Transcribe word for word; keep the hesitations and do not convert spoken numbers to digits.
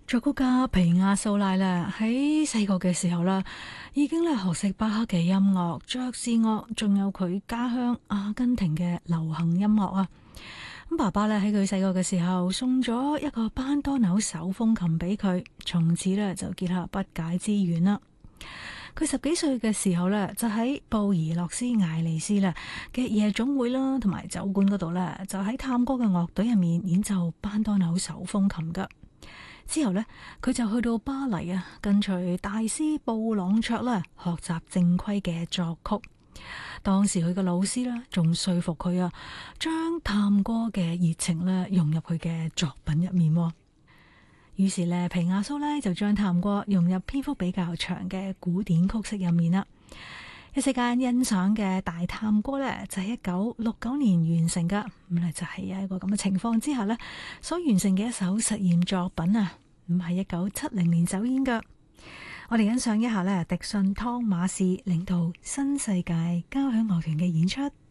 作曲家皮亞蘇拉咧喺細個嘅時候啦，已經咧學識巴赫嘅音樂、爵士樂，仲有佢家鄉阿根廷嘅流行音樂啊。咁爸爸咧喺佢細個嘅時候送咗一個班多紐手風琴俾佢，從此咧就結下不解之緣啦。佢十幾歲嘅時候咧，就喺布宜諾斯艾利斯咧嘅夜總會啦，同埋酒館嗰度咧，就喺探戈嘅樂隊入面演奏班多紐手風琴噶。之後呢，佢就去到巴黎啊，跟隨大師布朗卓啦，學習正規嘅作曲。當時佢嘅老師呢，仲說服佢啊，將探戈嘅熱情咧融入佢嘅作品入面。於是呢，皮亞蘇拉就將探戈融入篇幅比較長嘅古典曲式入面啦。一時間欣賞嘅大探戈呢，就係一九六九年完成噶，咁咧就係喺一個咁嘅情況之下呢，所完成嘅一首實驗作品啊，唔係一九七零年首演噶。我哋欣賞一下呢，迪遜湯馬士領導新世界交響樂團嘅演出。